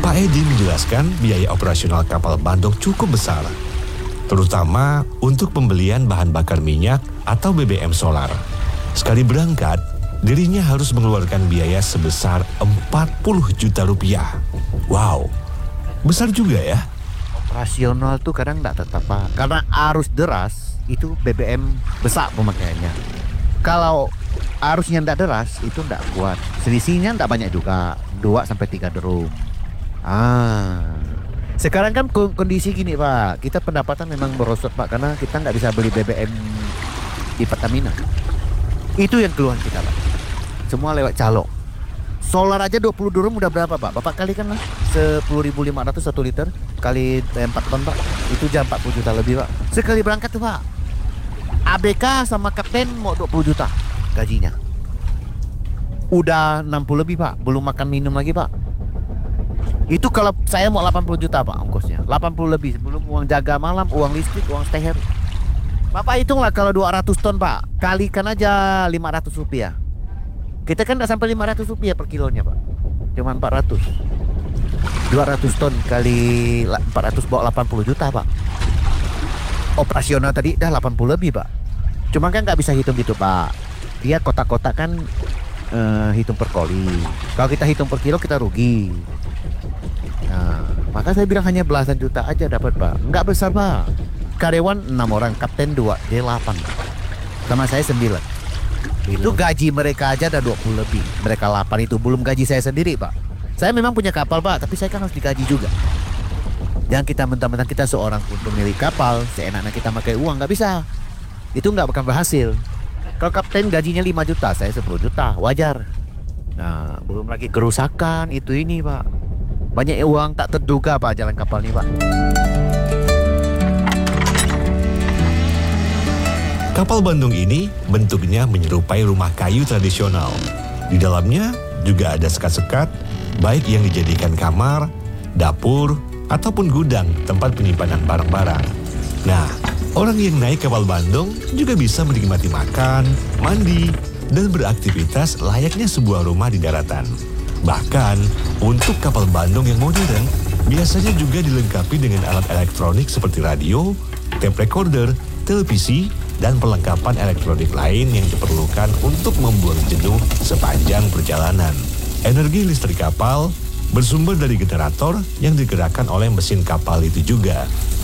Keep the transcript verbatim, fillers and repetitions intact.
Pak Edi menjelaskan biaya operasional kapal Bandung cukup besar, terutama untuk pembelian bahan bakar minyak atau B B M solar. Sekali berangkat, dirinya harus mengeluarkan biaya sebesar empat puluh juta rupiah. Wow, besar juga ya. Operasional tuh kadang nggak tetap Pak, karena arus deras itu B B M besar pemakaiannya. Kalau arusnya nggak deras itu nggak kuat, selisihnya nggak banyak juga, dua sampai tiga drum. Ah, sekarang kan kondisi gini Pak, kita pendapatan memang merosot Pak, karena kita nggak bisa beli B B M di Pertamina. Itu yang keluhan kita Pak, semua lewat calo. Solar aja dua puluh drum udah berapa Pak? Bapak kalikan lah sepuluh ribu lima ratus satu liter kali empat ton Pak, itu jam empat puluh juta lebih Pak. Sekali berangkat tuh Pak, A B K sama kapten mau dua puluh juta gajinya. Udah enam puluh lebih Pak, belum makan minum lagi Pak. Itu kalau saya mau delapan puluh juta Pak ongkosnya, delapan puluh lebih sebelum uang jaga malam, uang listrik, uang stay here. Bapak hitunglah kalau dua ratus ton Pak, kalikan aja lima ratus rupiah. Kita kan nggak sampai lima ratus rupiah per kilonya Pak, cuma empat ratus. dua ratus ton kali empat ratus bawa delapan puluh juta Pak. Operasional tadi dah delapan puluh lebih Pak. Cuma kan nggak bisa hitung gitu Pak, dia kotak-kotak kan uh, hitung per koli. Kalau kita hitung per kilo kita rugi. Nah, maka saya bilang hanya belasan juta aja dapat Pak. Nggak besar Pak. Karyawan enam orang, kapten dua, dia delapan Pak. Sama saya sembilan. Itu gaji mereka aja ada dua puluh lebih. Mereka delapan itu belum gaji saya sendiri Pak. Saya memang punya kapal Pak, tapi saya kan harus digaji juga. Jangan kita mentang-mentang kita seorang pemilik kapal, seenaknya kita pakai uang, nggak bisa. Itu nggak bakal berhasil. Kalau kapten gajinya lima juta, saya sepuluh juta, wajar. Nah, belum lagi kerusakan itu ini Pak. Banyak uang tak terduga Pak jalan kapal ini Pak. Kapal Bandung ini bentuknya menyerupai rumah kayu tradisional. Di dalamnya juga ada sekat-sekat, baik yang dijadikan kamar, dapur, ataupun gudang tempat penyimpanan barang-barang. Nah, orang yang naik kapal Bandung juga bisa menikmati makan, mandi, dan beraktivitas layaknya sebuah rumah di daratan. Bahkan, untuk kapal Bandung yang modern, biasanya juga dilengkapi dengan alat elektronik seperti radio, tape recorder, televisi, dan perlengkapan elektronik lain yang diperlukan untuk membuang jenuh sepanjang perjalanan. Energi listrik kapal bersumber dari generator yang digerakkan oleh mesin kapal itu juga.